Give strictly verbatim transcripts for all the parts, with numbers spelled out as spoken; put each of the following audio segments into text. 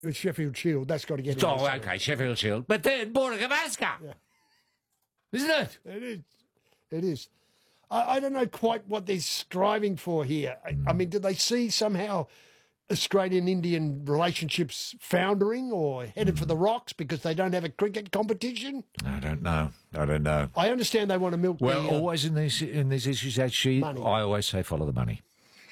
It's Sheffield Shield. That's got to get in. Oh, okay, Sheffield Shield. But then Border Gavaskar. Yeah. Isn't it? It is. It is. I, I don't know quite what they're striving for here. I, I mean, do they see somehow Australian-Indian relationships foundering or headed for the rocks because they don't have a cricket competition? I don't know. I don't know. I understand they want to milk Well, the, uh, always in these in these issues, actually, money. I always say follow the money.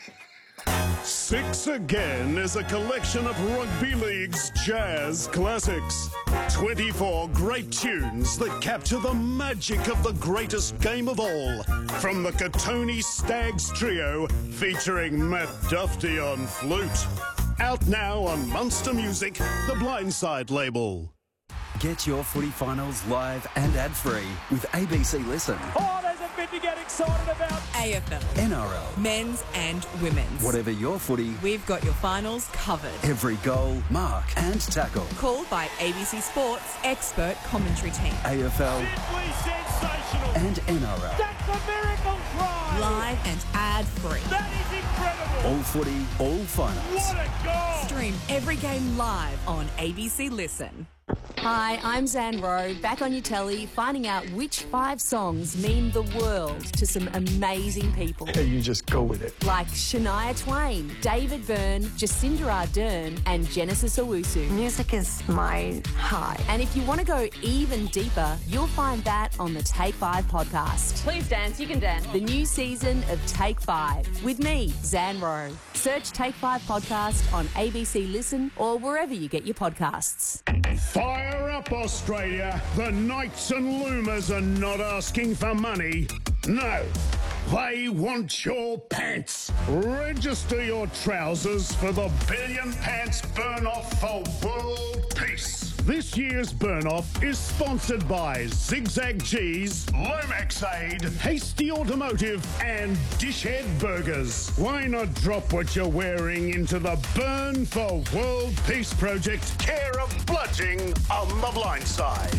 Six Again is a collection of Rugby League's jazz classics. twenty-four great tunes that capture the magic of the greatest game of all. From the Katoni Stags Trio, featuring Matt Duffty on flute. Out now on Munster Music, the Blindside label. Get your footy finals live and ad-free with A B C Listen. Oh, there's a bit to get excited about. A F L, N R L, men's and women's. whatever your footy, We've got your finals covered. every goal, mark and tackle. Called by A B C Sports expert commentary team. A F L Simply sensational. and N R L. That's a miracle try. Live and ad-free. That is incredible. All footy, all finals. What a goal. Stream every game live on A B C Listen. Hi, I'm Zan Rowe, back on your telly, finding out which five songs mean the world to some amazing people. you just go with it. Like Shania Twain, David Byrne, Jacinda Ardern, and Genesis Owusu. Music is my high. And if you want to go even deeper, you'll find that on the Take Five podcast. Please dance, you can dance. The new season of Take Five with me, Zan Rowe. Search Take Five podcast on A B C Listen or wherever you get your podcasts. Fire up, Australia! The Knights and Loomers are not asking for money. No, they want your pants. Register your trousers for the Billion Pants Burn-Off for World Peace. This year's burn-off is sponsored by Zigzag Cheese, Lomax Aid, Hasty Automotive and Dishhead Burgers. Why not drop what you're wearing into the Burn for World Peace project, care of Bludging on the Blind Side.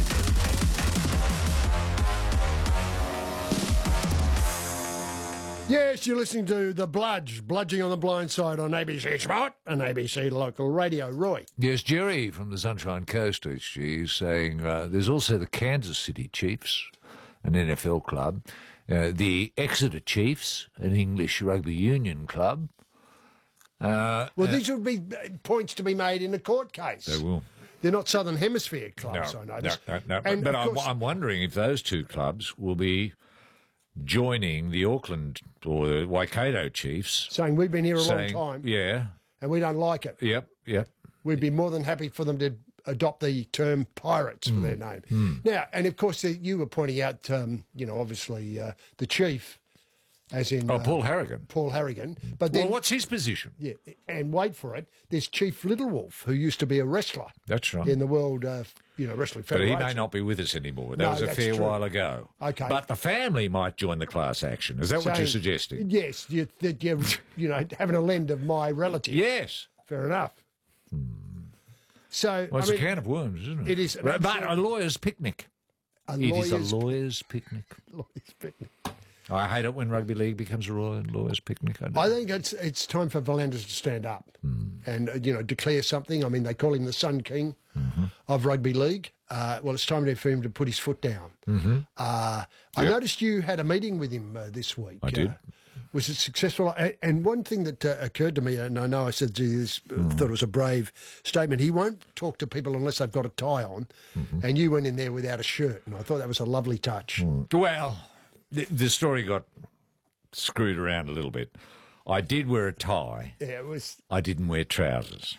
Yes, you're listening to The Bludge, Bludging on the Blind Side on A B C Sport and A B C Local Radio. Roy. Yes, Jerry from the Sunshine Coast, she's saying uh, there's also the Kansas City Chiefs, an N F L club, uh, the Exeter Chiefs, an English rugby union club. Uh, Well, these would be points to be made in a court case. they will. They're not Southern Hemisphere clubs, I No, no, notice. no, no. And But of I'm, course- I'm wondering if those two clubs will be joining the Auckland or the Waikato Chiefs. saying we've been here a saying, long time Yeah, and we don't like it. yep, yep. We'd be more than happy for them to adopt the term pirates for their name. Now, and of course, the, you were pointing out, um, you know, obviously uh, the chief, as in Oh, uh, Paul Harrigan. Paul Harrigan. But then, Well, what's his position? yeah, and wait for it, there's Chief Little Wolf, who used to be a wrestler That's right. in the World, uh, you know, Wrestling But he Federation. may not be with us anymore. That No, was a that's fair true. while ago. Okay. But the family might join the class action. Is that what you're Saying- suggesting? Yes, you, that you're, you know, having a lend of my relative. Yes. Fair enough. So, Well, it's I mean, a can of worms, isn't it? it is an But, but absolute- a lawyer's picnic. a It is lawyer's, a lawyer's picnic. lawyer's picnic. I hate it when rugby league becomes a law- lawyer's picnic. I, don't. I think it's it's time for Volanders to stand up and uh, you know declare something. I mean, they call him the Sun King of rugby league. Uh, well, it's time for him to put his foot down. Mm-hmm. Uh, I Yep. noticed you had a meeting with him uh, this week. I did. Uh, was it successful? A- And one thing that uh, occurred to me, and I know I said gee, this, uh, thought it was a brave statement. He won't talk to people unless they've got a tie on, and you went in there without a shirt, and I thought that was a lovely touch. Well, the, the story got screwed around a little bit. I did wear a tie. Yeah, it was I didn't wear trousers.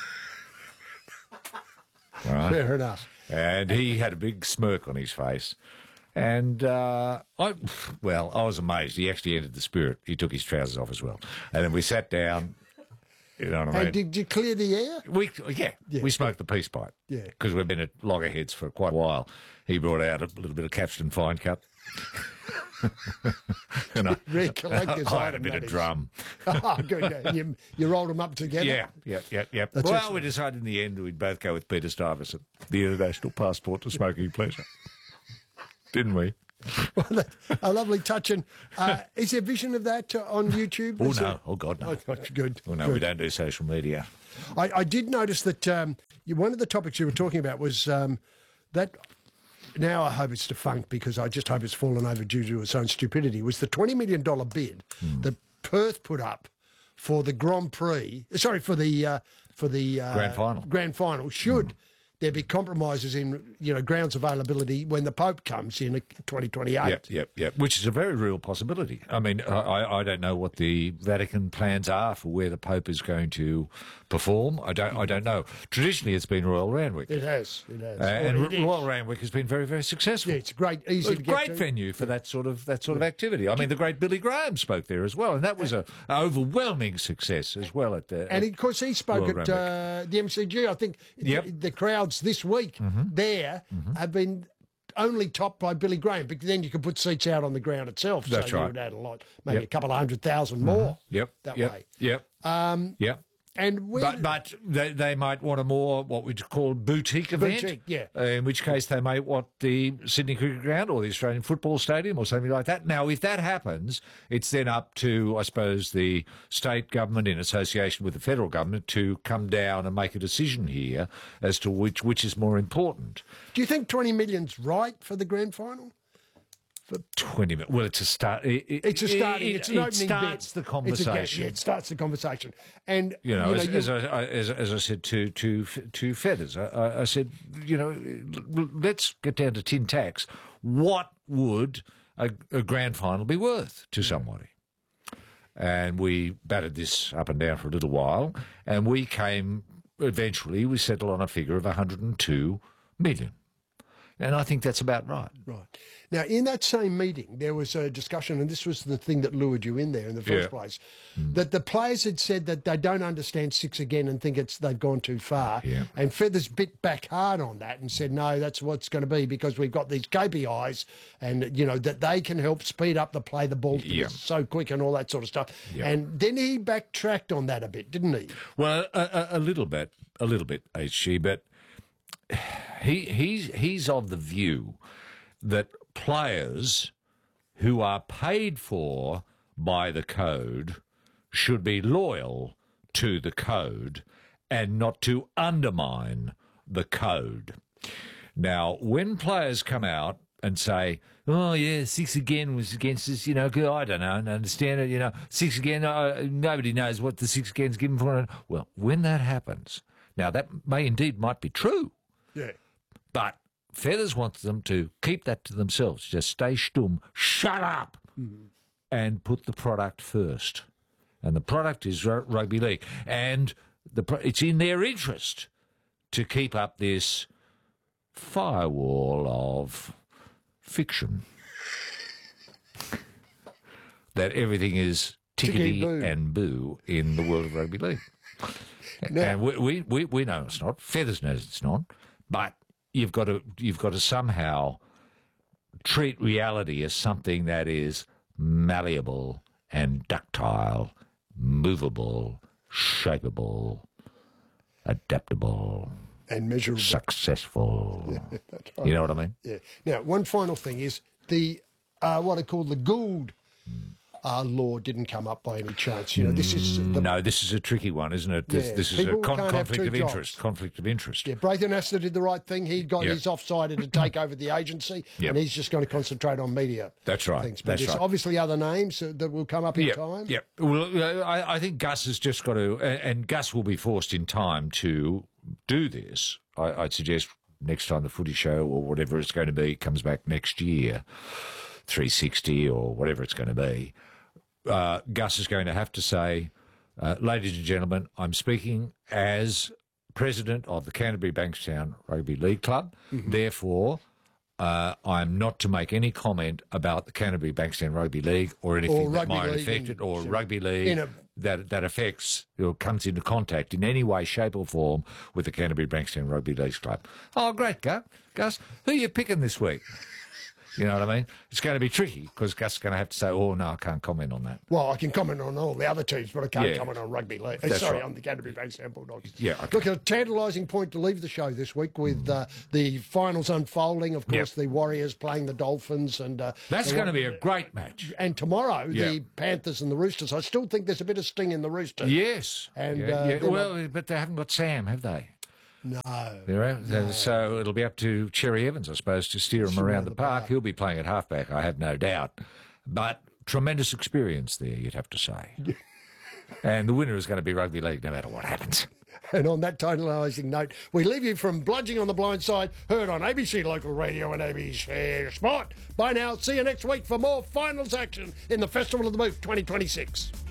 All right? fair enough. And he had a big smirk on his face. And, uh, I, well, I was amazed. He actually entered the spirit. He took his trousers off as well. And then we sat down. You know what I mean? And did you clear the air? We, yeah, Yeah. we smoked the peace pipe. Yeah. Because we've been at loggerheads for quite a while. He brought out a little bit of Capstan Fine Cup. and I, Recollect his I had a item, bit that of is. drum. Oh, good. Yeah. You, you rolled them up together? Yeah, yeah, yeah, yeah. That's well, excellent. we decided in the end we'd both go with Peter Stuyvesant, the international passport to smoking pleasure. Didn't we? Well, that- a lovely touch. And uh, is there vision of that uh, on YouTube? Oh, Is no. it- Oh, God, no. Oh, that's good. Oh, no, good. we don't do social media. I, I did notice that um, you, one of the topics you were talking about was um, that. Now I hope it's defunct because I just hope it's fallen over due to its own stupidity. Was the twenty million dollars bid mm. that Perth put up for the Grand Prix? Sorry, for the uh, for the uh, Grand Final. Grand Final. Should mm. there be compromises in, you know, grounds availability when the Pope comes in twenty twenty-eight? Yep, yep, yep. Which is a very real possibility. I mean, I, I don't know what the Vatican plans are for where the Pope is going to perform. I don't, I don't know. Traditionally, it's been Royal Randwick. It has, it has. Uh, and it Royal Randwick has been very, very successful. Yeah, it's great, easy it's to a get great to. venue for that sort of that sort of activity. I mean, the great Billy Graham spoke there as well, and that was a, a overwhelming success as well at the. And at of course, he spoke Royal at uh, the M C G. I think Yep. the, the crowds this week Mm-hmm. there Mm-hmm. have been only topped by Billy Graham, because then you could put seats out on the ground itself. That's so right. you would add a lot, maybe Yep. a couple of hundred thousand more. Yep. that yep, way. Yep. Um, yep. And when, But, but they, they might want a more, what we'd call, boutique event. Boutique, yeah. Uh, in which case they may want the Sydney Cricket Ground or the Australian Football Stadium or something like that. Now, if that happens, it's then up to, I suppose, the state government in association with the federal government to come down and make a decision here as to which, which is more important. do you think twenty million's right for the grand final? For twenty minutes. Well, it's a start. It, it, It's a starting. It, it's an it opening starts bid. the conversation. It's a, yeah, it starts the conversation. And You know, you as, you- as, I, I- as, as I said to to to Feathers, I, I- I said, you know, let's get down to tin tacks. What would a, a grand final be worth to somebody? And we batted this up and down for a little while, and we came eventually. We settled on a figure of one hundred and two million, and I think that's about right. Right. Now, in that same meeting, there was a discussion, and this was the thing that lured you in there in the first Yeah. place, that the players had said that they don't understand six again and think it's they've gone too far. Yeah. And Feathers bit back hard on that and said, no, that's what it's going to be, because we've got these K P Is and, you know, that they can help speed up the play, the ball Yeah. so quick and all that sort of stuff. Yeah. And then he backtracked on that a bit, didn't he? Well, a, a, a little bit, a little bit, H G, but he he's he's of the view that players who are paid for by the code should be loyal to the code and not to undermine the code. Now, when players come out and say, oh, yeah, six again was against us, you know, 'cause I don't know, I don't understand it, you know, six again, uh, nobody knows what the six again's given for. Well, when that happens, now that may indeed might be true, Yeah. but Feathers wants them to keep that to themselves. Just stay stum, shut up, and put the product first. And the product is ru- rugby league. And the pro- it's in their interest to keep up this firewall of fiction. That everything is tickety Tickety-boo. and boo in the world of rugby league. Now- and we, we, we, we know it's not. Feathers knows it's not. But you've got to you've got to somehow treat reality as something that is malleable and ductile, movable, shapeable, adaptable, And measurable. successful. That's right. You know what I mean? Yeah. Now, one final thing is the uh, what I call the Gould uh, law didn't come up by any chance. You know, this is the, No, this is a tricky one, isn't it? This, Yeah, this is a people con- can't have conflict two of jobs. interest. Conflict of interest. yeah. Braithen Astor did the right thing. He got Yep. his offsider to take over the agency, Yep. and he's just going to concentrate on media. That's right. Things. But That's there's right. obviously other names uh, that will come up in Yeah, time. yeah. Well, uh, I, I think Gus has just got to, and, and Gus will be forced in time to do this. I, I'd suggest next time the Footy Show or whatever it's going to be comes back next year, three sixty or whatever it's going to be. Uh, Gus is going to have to say, uh, ladies and gentlemen, I'm speaking as president of the Canterbury Bankstown Rugby League Club. Mm-hmm. Therefore, uh, I'm not to make any comment about the Canterbury Bankstown Rugby League or anything Or that rugby might league affect in- it, or in- rugby league in a- that that affects or comes into contact in any way, shape, or form with the Canterbury Bankstown Rugby League Club. Oh, great, Gus. Gus, who are you picking this week? You know what I mean? It's going to be tricky because Gus is going to have to say, oh, no, I can't comment on that. Well, I can comment on all the other teams, but I can't Yeah. comment on rugby league. Uh, That's Sorry, right. on the Canterbury Bankstown Bulldogs. Yeah, okay. Look, a tantalising point to leave the show this week with uh, the finals unfolding. Of course, Yep. the Warriors playing the Dolphins. and uh, That's the- going to be a great match. And tomorrow, Yeah. the Panthers and the Roosters. I still think there's a bit of sting in the Roosters. Yes. And, yeah, uh, yeah. then Well, but they haven't got Sam, have they? No. They're out. So it'll be up to Cherry Evans, I suppose, to steer him around the park. He'll be playing at halfback, I have no doubt. But tremendous experience there, you'd have to say. And the winner is going to be rugby league, no matter what happens. And on that tantalising note, we leave you from Bludging on the Blind Side, heard on A B C Local Radio and A B C Sport. Bye now. See you next week for more finals action in the Festival of the Boot twenty twenty-six.